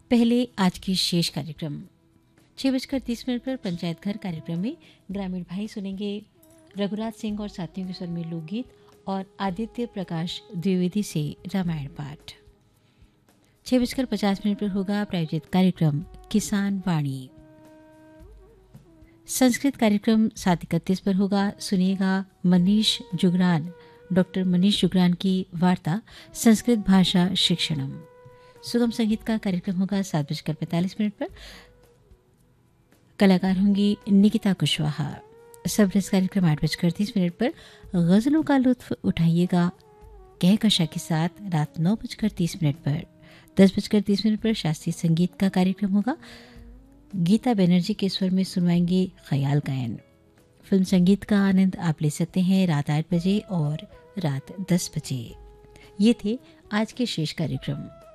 पहले आज की शेष कार्यक्रम 6:30 पर पंचायत घर कार्यक्रम में ग्रामीण भाई सुनेंगे रघुराज सिंह और साथियों के स्वर में लोकगीत और आदित्य प्रकाश द्विवेदी से रामायण पाठ। 6:50 पर होगा प्रायोजित कार्यक्रम किसान वाणी। संस्कृत कार्यक्रम 7:31 पर होगा, सुनिएगा मनीष जुगरान, डॉक्टर मनीष जुगरान की वार्ता संस्कृत भाषा शिक्षणम। सुगम संगीत का कार्यक्रम होगा 7:45 पर। कलाकार होंगी निकिता कुशवाहा। सबरस कार्यक्रम 8:30 पर गजलों का लुत्फ उठाइएगा कहकशा के साथ रात 9:30 पर। 10:30 पर शास्त्रीय संगीत का कार्यक्रम होगा। गीता बनर्जी के स्वर में सुनवाएंगे ख्याल गायन। फिल्म संगीत का आनंद आप ले सकते हैं रात 8 बजे और रात 10 बजे। ये थे आज के शेष कार्यक्रम।